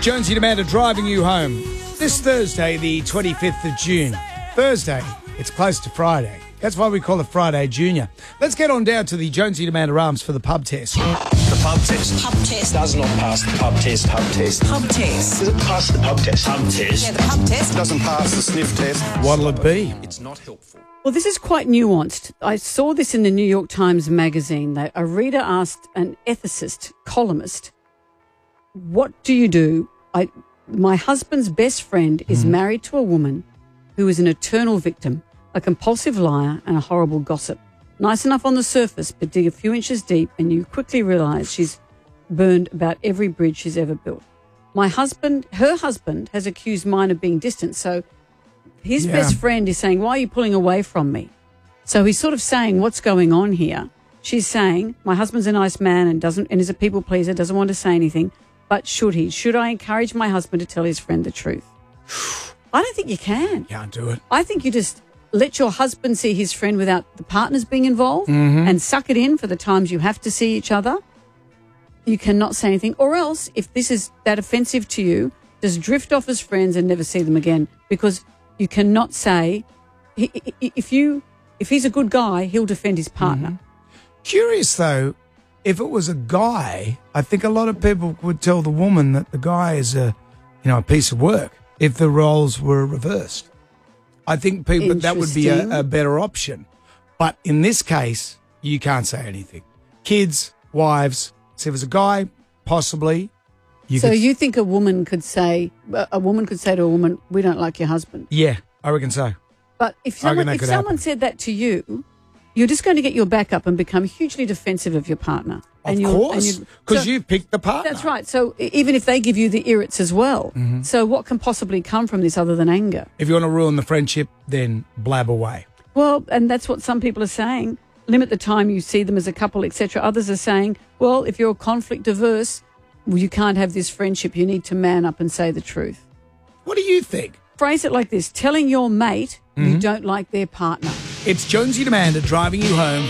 Jonesy and Amanda driving you home. This Thursday, the 25th of June. Thursday, it's close to Friday. That's why we call it Friday Junior. Let's get on down to the Jonesy and Amanda Arms for the pub test. The pub test. Pub test. Does not pass the pub test. Pub test. Pub test. Does it pass the pub test? Pub test. Yeah, the pub test. Doesn't pass the sniff test. What'll it be? It's not helpful. Well, this is quite nuanced. I saw this in the New York Times magazine. A reader asked an ethicist, columnist, what do you do? My husband's best friend is married to a woman who is an eternal victim, a compulsive liar and a horrible gossip. Nice enough on the surface, but dig a few inches deep and you quickly realise she's burned about every bridge she's ever built. Her husband has accused mine of being distant, so his best friend is saying, why are you pulling away from me? So he's sort of saying, what's going on here? She's saying, my husband's a nice man and is a people pleaser, doesn't want to say anything, but should he? Should I encourage my husband to tell his friend the truth? I don't think you can. Can't do it. I think you just let your husband see his friend without the partners being involved and suck it in for the times you have to see each other. You cannot say anything. Or else, if this is that offensive to you, just drift off as friends and never see them again, because you cannot say, if he's a good guy, he'll defend his partner. Curious, though, if it was a guy, I think a lot of people would tell the woman that the guy is a piece of work if the roles were reversed. I think that would be a better option. But in this case, you can't say anything. Kids, wives, so if it was a guy, possibly. You think a woman could say to a woman, we don't like your husband? Yeah, I reckon so. But if someone said that to you, you're just going to get your back up and become hugely defensive of your partner. Of course, because you picked the partner. That's right. So even if they give you the irrits as well, so what can possibly come from this other than anger? If you want to ruin the friendship, then blab away. Well, and that's what some people are saying. Limit the time you see them as a couple, etc. Others are saying, well, if you're conflict averse, you can't have this friendship. You need to man up and say the truth. What do you think? Phrase it like this: telling your mate you don't like their partner. It's Jonesy and Amanda driving you home.